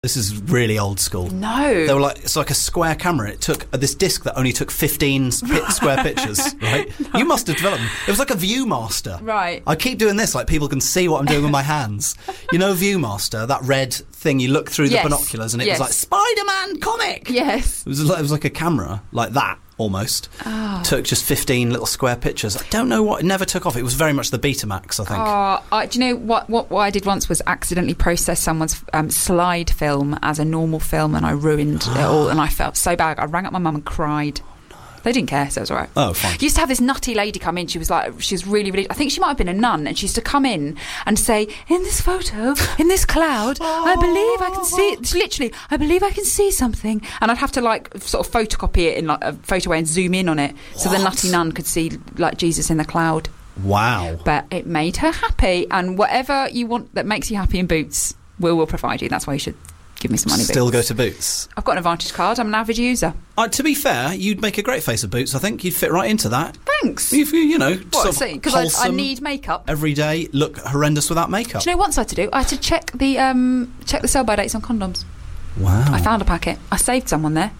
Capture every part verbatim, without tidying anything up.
This is really old school. No. They were like, it's like a square camera. It took uh, this disc that only took fifteen pit square pictures, right? No. You must have developed them. It was like a Viewmaster. Right. I keep doing this, like people can see what I'm doing with my hands. You know Viewmaster, that red thing you look through yes. the binoculars and it yes. was like, Spider-Man comic! Yes. It was, like, it was like a camera, like that, almost. Oh. Took just fifteen little square pictures. I don't know what, it never took off. It was very much the Betamax, I think. Oh, I, do you know what, what, what I did once was accidentally process someone's um, slide film as a normal film, and I ruined it all, and I felt so bad. I rang up my mum and cried. They didn't care, so it was all right. Oh, fine. Used to have this nutty lady come in. She was like, she was really, really, I think she might have been a nun, and she used to come in and say, in this photo, in this cloud, I believe I can see it. Literally, I believe I can see something. And I'd have to like sort of photocopy it in like a photo way and zoom in on it so the nutty nun could see like Jesus in the cloud. Wow. But it made her happy, and whatever you want that makes you happy in Boots, we will provide you. That's why you should give me some money. Still Boots. go to Boots. I've got an Advantage card. I'm an avid user. Uh, to be fair, you'd make a great face of Boots. I think you'd fit right into that. Thanks. You, you know, What? Because I, I need makeup every day. Look horrendous without makeup. Do you know what else I had to do? I had to check the um, check the sell-by dates on condoms. Wow. I found a packet. I saved someone there. That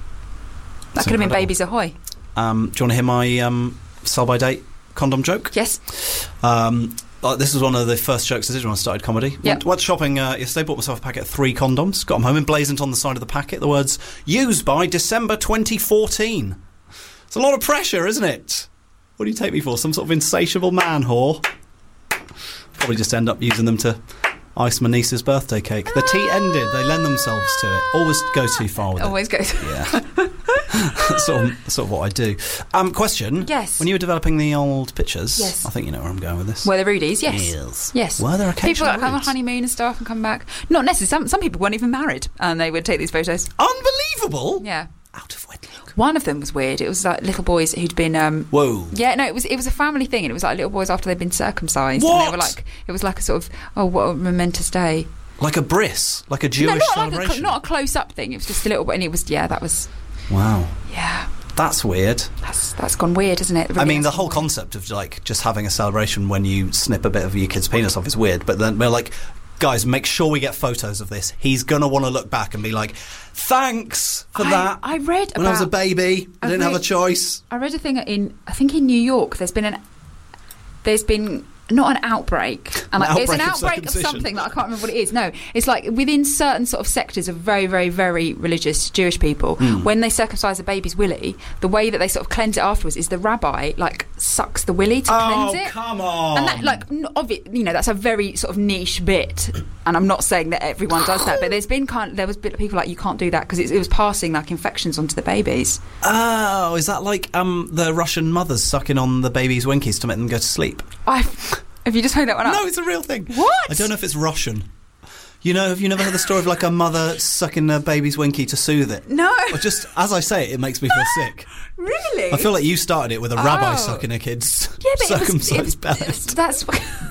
That's could have been incredible. Babies Ahoy. Um, do you want to hear my um, sell-by-date condom joke? Yes. Um, uh, this was one of the first jokes I did when I started comedy. Yep. Went, went shopping uh, yesterday, bought myself a packet of three condoms, got them home, emblazoned on the side of the packet the words, used by December twenty fourteen. It's a lot of pressure, isn't it? What do you take me for? Some sort of insatiable man whore? Probably just end up using them to ice my niece's birthday cake. The tea ended. They lend themselves to it. Always go too far with Always it. goes. Yeah. That's sort of, sort of what I do. Um, question. Yes. When you were developing the old pictures, Yes. I think you know where I'm going with this. Were there rudies? Yes. Yes. Yes. Were there People occasional that come on rudes? honeymoon and stuff and come back. Not necessarily. Some, some people weren't even married and they would take these photos. Unbelievable. Yeah. Out of wedlock. One of them was weird. It was like little boys who'd been. Um, Whoa. Yeah, no, it was it was a family thing, and it was like little boys after they'd been circumcised. What? And they were like, it was like a sort of, oh, what a momentous day. Like a bris, like a Jewish no, not like a, celebration. cl- not a close up thing. It was just a little bit, and it was yeah, that was Wow. yeah. That's weird. That's that's gone weird, isn't it? It really I mean, has the gone whole weird. concept of like just having a celebration when you snip a bit of your kid's penis off is weird. But then we're like, guys, make sure we get photos of this. He's gonna want to look back and be like, thanks for I, that. I read when about. I was a baby, I I didn't have a read- choice. I read a thing in I think in New York. There's been an there's been not an outbreak, and An like, it's an outbreak of outbreak of, circumcision. something that I can't remember what it is. No, it's like within certain sort of sectors of very, very, very religious Jewish people, Mm. when they circumcise a baby's willy, the way that they sort of cleanse it afterwards is the rabbi like sucks the willy to Oh, cleanse it. come on. And that, like, n- obvi- you know, that's a very sort of niche bit, and I'm not saying that everyone does that, but there's been kind, there was bit people like you can't do that because it was passing like infections onto the babies. Oh, is that like um, the Russian mothers sucking on the baby's winkies to make them go to sleep? I have you just made that one up? No, it's a real thing. What? I don't know if it's Russian. You know, have you never heard the story of like a mother sucking a baby's winky to soothe it? No. Or just as I say it, it makes me feel sick. Really? I feel like you started it with a rabbi Oh. sucking a kid's yeah, but circumcised it was, belly. it was, that's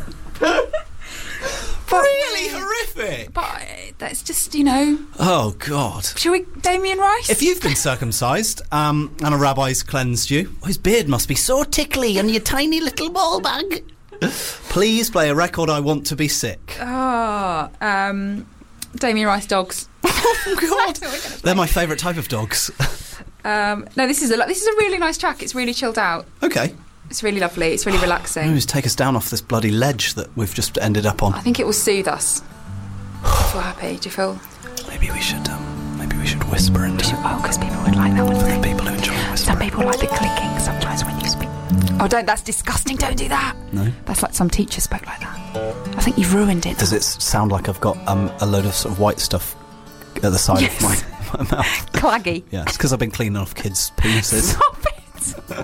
Really horrific. But uh, that's just, you know. Oh God. Shall we, Damien Rice? If you've been circumcised um, and a rabbi's cleansed you, oh, his beard must be so tickly on your tiny little ball bag. Please play a record I Want to Be Sick. Oh, um, Damien Rice dogs. Oh God. That's what we're gonna play. They're my favourite type of dogs. Um, no, this is a this is a really nice track. It's really chilled out. Okay. It's really lovely. It's really relaxing. Maybe just take us down off this bloody ledge that we've just ended up on. I think it will soothe us. Do you feel happy? Do you feel? Maybe we should um, maybe we should whisper into it. Oh, because people would like that, wouldn't they? People who enjoy whispering. Some people like the clicking sometimes when you speak. Oh, don't! That's disgusting. Don't do that. No. That's like some teacher spoke like that. I think you've ruined it. Does it sound like I've got um, a load of sort of white stuff at the side Yes. of my, my mouth? Claggy. Yeah, it's because I've been cleaning off kids' penises. Stop it.